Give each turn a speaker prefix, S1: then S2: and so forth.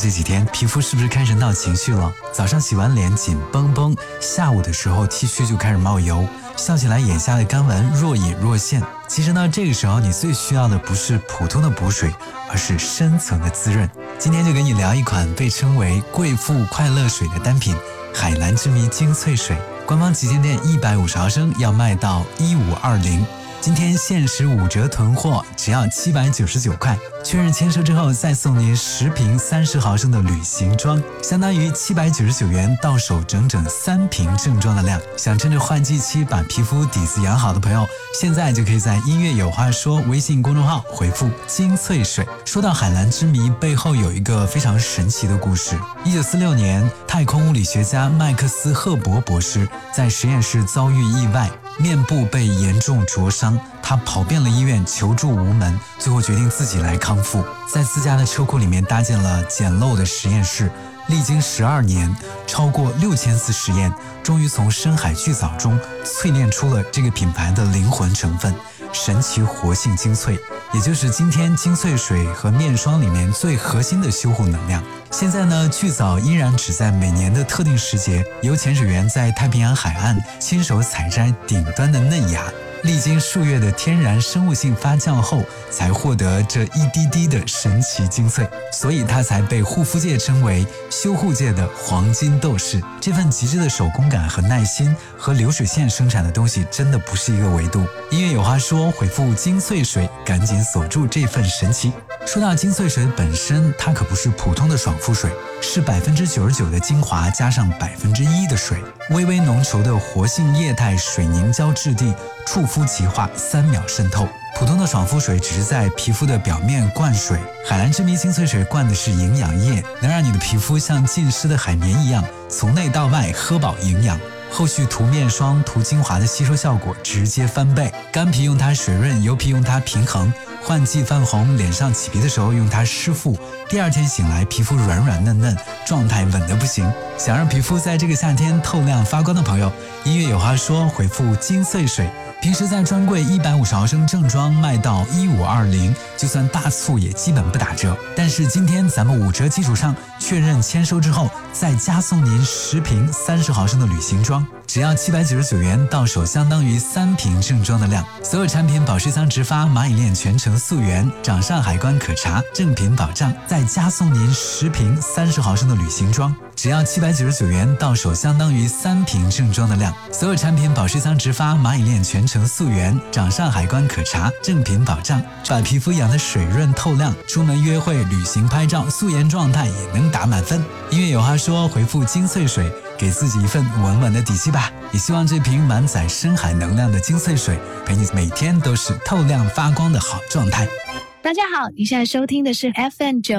S1: 这几天皮肤是不是开始闹情绪了？早上洗完脸紧绷绷，下午的时候 T 恤就开始冒油，笑起来眼下的干纹若隐若现。其实呢，这个时候你最需要的不是普通的补水，而是深层的滋润。今天就跟你聊一款被称为贵妇快乐水的单品海蓝之谜精粹水，官方旗舰店150毫升要卖到1520，今天限时5折囤货，只要799块，确认签收之后再送您10瓶30毫升的旅行装，相当于799元到手整整3瓶正装的量。想趁着换季期把皮肤底子养好的朋友，现在就可以在音乐有话说微信公众号回复精粹水。说到海蓝之谜，背后有一个非常神奇的故事。1946年，太空物理学家麦克斯·赫伯博士在实验室遭遇意外，面部被严重灼伤，他跑遍了医院求助无门，最后决定自己来康复。在自家的车库里面搭建了简陋的实验室，历经12年，超过6000次实验，终于从深海巨藻中淬炼出了这个品牌的灵魂成分——神奇活性精粹，也就是今天精粹水和面霜里面最核心的修护能量。现在呢，巨藻依然只在每年的特定时节，由潜水员在太平洋海岸亲手采摘顶端的嫩芽，历经数月的天然生物性发酵后，才获得这一滴滴的神奇精粹，所以它才被护肤界称为修护界的黄金斗士。这份极致的手工感和耐心，和流水线生产的东西真的不是一个维度。音乐有话说，回复精粹水，赶紧锁住这份神奇。说到精粹水本身，它可不是普通的爽肤水，是99%的精华加上1%的水，微微浓稠的活性液态水凝胶质地，触肤即化，3秒渗透。普通的爽肤水只是在皮肤的表面灌水，海蓝之谜精粹水灌的是营养液，能让你的皮肤像浸湿的海绵一样，从内到外喝饱营养。后续涂面霜、涂精华的吸收效果直接翻倍，干皮用它水润，油皮用它平衡，换季泛红，脸上起皮的时候用它湿敷，第2天醒来皮肤软软嫩嫩，状态稳得不行。想让皮肤在这个夏天透亮发光的朋友，音乐有话说，回复精粹水。平时在专柜150毫升正装卖到1520，就算大促也基本不打折。但是今天咱们5折基础上确认签收之后，再加送您10瓶30毫升的旅行装，只要799元到手，相当于3瓶正装的量。所有产品保湿仓直发，蚂蚁链全程溯源，掌上海关可查，正品保障，再加送您10瓶30毫升的旅行装，只要799元到手，相当于3瓶正装的量。所有产品保湿仓直发，蚂蚁链全程溯源，掌上海关可查，正品保障，把皮肤养得水润透亮，出门约会、旅行、拍照，素颜状态也能打满分。音乐有话说，回复精粹水，给自己一份稳稳的底气吧。也希望这瓶满载深海能量的精粹水，陪你每天都是透亮发光的好状态。
S2: 大家好，你现在收听的是 FM9